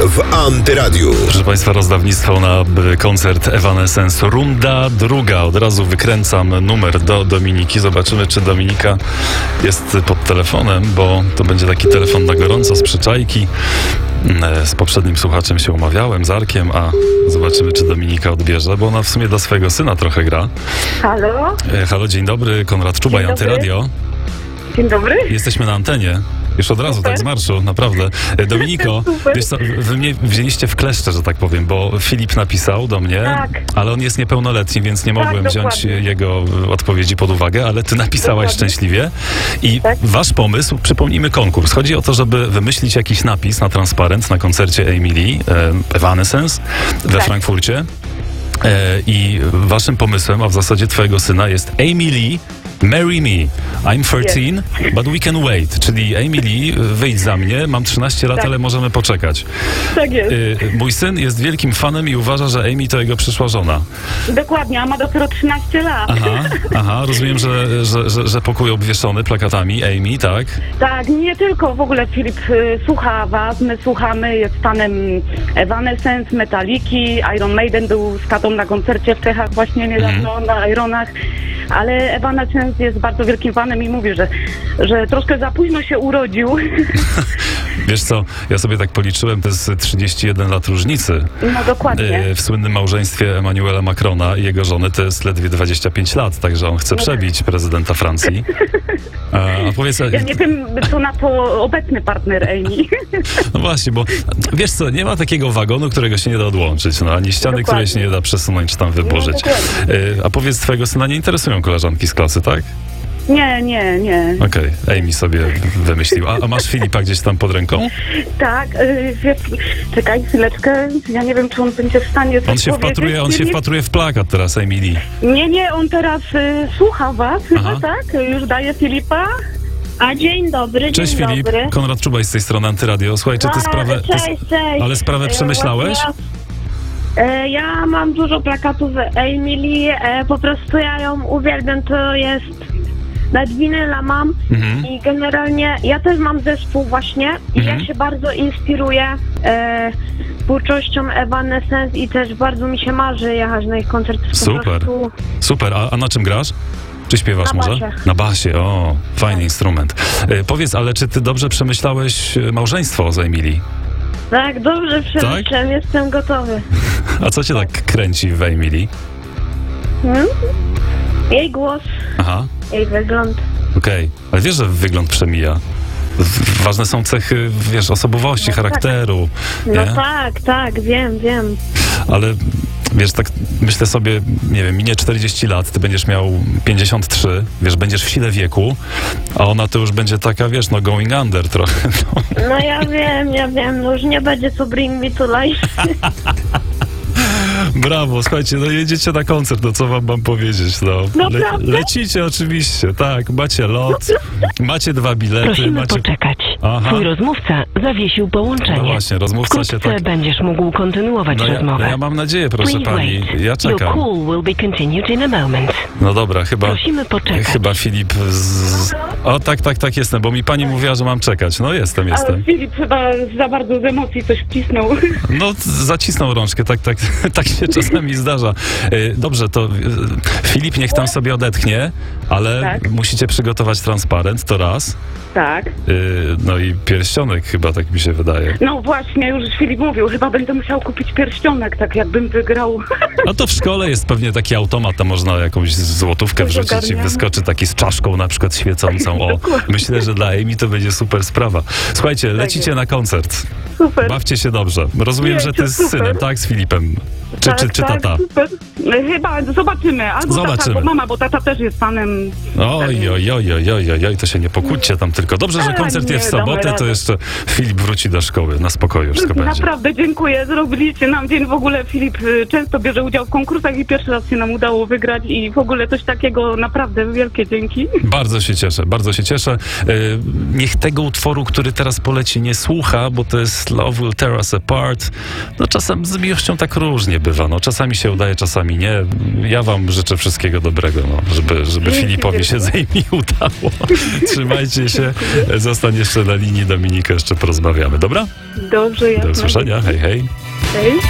w Antyradiu. Proszę Państwa, rozdawnictwo na koncert Evanescence. Runda druga. Od razu wykręcam numer do Dominiki. Zobaczymy, czy Dominika jest pod telefonem, bo to będzie taki telefon na gorąco z przyczajki. Z poprzednim słuchaczem się umawiałem, z Arkiem, a zobaczymy, czy Dominika odbierze, bo ona w sumie dla swojego syna trochę gra. Halo? Halo, dzień dobry, Konrad Czubaj, Antyradio. Dzień dobry. Jesteśmy na antenie. Już od razu, Super. tak z marszu, naprawdę. Dominiko, wiesz co, wy mnie wzięliście w kleszcze, że tak powiem, bo Filip napisał do mnie, Tak. ale on jest niepełnoletni, więc nie mogłem wziąć dokładnie. jego odpowiedzi pod uwagę, ale ty napisałaś Dokładnie. szczęśliwie. I Tak. wasz pomysł, przypomnijmy konkurs. Chodzi o to, żeby wymyślić jakiś napis na transparent na koncercie Emily Evanescence we Tak. Frankfurcie. I waszym pomysłem, a w zasadzie twojego syna, jest Emily, marry me. I'm 13, but we can wait. Czyli Emily, wyjdź za mnie, mam 13 lat, Tak. ale możemy poczekać. Tak jest. Mój syn jest wielkim fanem i uważa, że Amy to jego przyszła żona. Dokładnie, a ma dopiero 13 lat. Aha, rozumiem, że pokój obwieszony plakatami Amy, tak? Tak, nie tylko. W ogóle Filip słucha was, my słuchamy, jest fanem Evanescence, Metaliki, Iron Maiden był z tatą na koncercie w Czechach właśnie niedawno na Ironach, ale Evanescence jest bardzo wielkim fanem i mówi, że troszkę za późno się urodził. Wiesz co, ja sobie tak policzyłem, to jest 31 lat różnicy. No dokładnie. W słynnym małżeństwie Emmanuela Macrona i jego żony to jest ledwie 25 lat, także on chce przebić prezydenta Francji. A powiedz... Ja nie wiem, co na to obecny partner Amy. No właśnie, bo wiesz co, nie ma takiego wagonu, którego się nie da odłączyć, no, ani ściany, Dokładnie. której się nie da przesunąć czy tam wyburzyć. dokładnie. A powiedz, twojego syna nie interesują koleżanki z klasy, tak? Nie. Okej, Amy sobie wymyślił. A masz Filipa gdzieś tam pod ręką? Tak, czekaj chwileczkę, ja nie wiem, czy on będzie w stanie coś On się powiedzieć. wpatruje w plakat teraz, Emily. Nie, on teraz słucha was, Aha. chyba tak, już daje Filipa. A dzień dobry, Cześć dzień Filip, dobry. Konrad Czubaj z tej strony Antyradio. Słuchaj, czy ty sprawę... Cześć. Ale sprawę przemyślałeś? Ja mam dużo plakatów Emily, po prostu ja ją uwielbiam, to jest... Nawet winyla mam i generalnie ja też mam zespół właśnie i ja się bardzo inspiruję twórczością Evanescence i też bardzo mi się marzy jechać na ich koncert. Po Super. prostu... Super, a na czym grasz? Czy śpiewasz Na może? basie. Na basie, o, fajny instrument. Powiedz, ale czy ty dobrze przemyślałeś małżeństwo z Emily? Tak, dobrze przemyślałem, jestem gotowy. A co cię tak kręci w Emily? Jej głos, Aha, jej wygląd. okej. Ale wiesz, że wygląd przemija. Ważne są cechy, wiesz, osobowości, charakteru, No nie? tak, wiem. Ale wiesz, tak myślę sobie, nie wiem, minie 40 lat, ty będziesz miał 53, wiesz, będziesz w sile wieku, a ona to już będzie taka, wiesz, no going under trochę. No. No ja wiem, no już nie będzie co Bring Me to Life. Brawo, słuchajcie, no jedziecie na koncert, no co wam mam powiedzieć, no. Naprawdę? Lecicie oczywiście, tak, macie lot, macie 2 bilety, Prosimy macie... poczekać. Aha. Twój rozmówca zawiesił połączenie. No właśnie, rozmówca się Wkrótce tak... będziesz mógł kontynuować No rozmowę. ja mam nadzieję, proszę Please pani, wait. ja Your czekam. call will be continued in a moment. No dobra, Prosimy poczekać. chyba Filip O, tak, jestem, bo mi pani mówiła, że mam czekać. No jestem. Ale Filip chyba za bardzo z emocji coś wcisnął. No, zacisnął rączkę, tak się czasami zdarza. Dobrze, to Filip niech tam sobie odetchnie, ale Tak. musicie przygotować transparent, to raz. Tak. No i pierścionek chyba, tak mi się wydaje. No właśnie, już Filip mówił, chyba będę musiał kupić pierścionek, tak jakbym wygrał. No to w szkole jest pewnie taki automat, tam można jakąś złotówkę Coś wrzucić i ogarniamy. wyskoczy taki z czaszką na przykład świecącą. O, Dokładnie. myślę, że dla Amy to będzie super sprawa. Słuchajcie, lecicie na koncert. Super. Bawcie się dobrze. Rozumiem, że ty z Super. synem, tak? Z Filipem. Czy tata? Super. Chyba zobaczymy. Albo Zobaczymy. tata, albo mama, bo tata też jest fanem. Oj, to się nie pokłóćcie tam tylko. Dobrze, że A, koncert nie, jest w damy sobotę, to radę. jeszcze Filip wróci do szkoły. Na spokoju wszystko będzie. Naprawdę dziękuję, zrobiliście nam dzień. W ogóle Filip często bierze udział w konkursach i pierwszy raz się nam udało wygrać i w ogóle coś takiego, naprawdę wielkie dzięki. Bardzo się cieszę. Niech tego utworu, który teraz poleci, nie słucha, bo to jest Love Will Tear Us Apart. No czasem z miłością tak różnie bywa. No, czasami się udaje, czasami nie. Ja wam życzę wszystkiego dobrego, no, żeby Filipowi się z Amy udało. Trzymajcie się. Zostań jeszcze na linii, Dominika, jeszcze porozmawiamy. Dobra? Dobrze, Do usłyszenia. Hej, hej. Hej.